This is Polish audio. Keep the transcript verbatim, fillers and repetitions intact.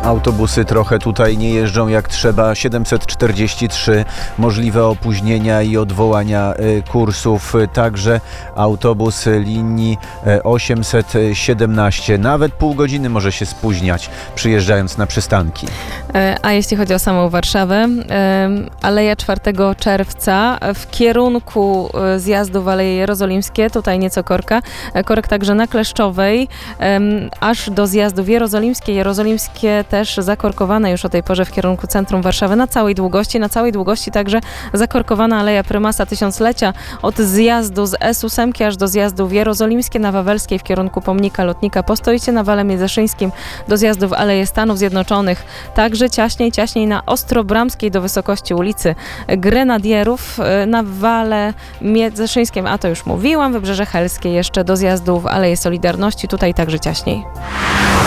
Autobusy trochę tutaj nie jeżdżą jak trzeba. siedemset czterdzieści trzy możliwe opóźnienia i odwołania kursów. Także autobus linii osiemset siedemnaście. Nawet pół godziny może się spóźniać, przyjeżdżając na przystanki. A jeśli chodzi o samą Warszawę, Aleja czwartego czerwca w kierunku zjazdu w Aleje Jerozolimskie, tutaj nieco korka. Korek także na Kleszczowej, aż do zjazdu w Jerozolimskie. Jerozolimskie też zakorkowane już o tej porze w kierunku centrum Warszawy na całej długości. Na całej długości także zakorkowana Aleja Prymasa Tysiąclecia od zjazdu z S osiem aż do zjazdu w Jerozolimskie na Wawelskiej w kierunku pomnika lotnika Postoicie na Wale Międzyszyńskim do zjazdu w Aleje Stanów Zjednoczonych. Także ciaśniej, ciaśniej na Ostrobramskiej do wysokości ulicy Grenadierów na Wale Międzyszyńskim, a to już mówiłam, Wybrzeże Helskie jeszcze do zjazdu w Aleje Solidarności, tutaj także ciaśniej.